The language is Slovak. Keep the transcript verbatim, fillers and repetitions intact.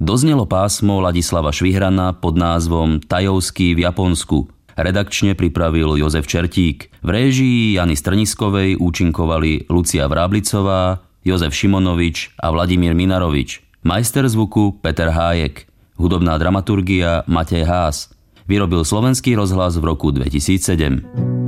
Doznelo pásmo Ladislava Švihrana pod názvom Tajovský v Japonsku. Redakčne pripravil Jozef Čertík. V réžii Jany Strniskovej účinkovali Lucia Vráblicová, Jozef Šimonovič a Vladimír Minarovič. Majster zvuku Peter Hájek. Hudobná dramaturgia Matej Haas. Vyrobil Slovenský rozhlas v roku dvetisícsedem.